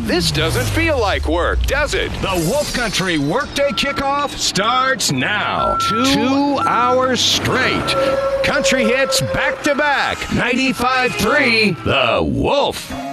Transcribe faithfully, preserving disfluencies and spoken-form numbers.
This doesn't feel like work, does it? The Wolf Country Workday Kickoff starts now. Two, Two hours straight. Country hits back to back. ninety-five point three The Wolf.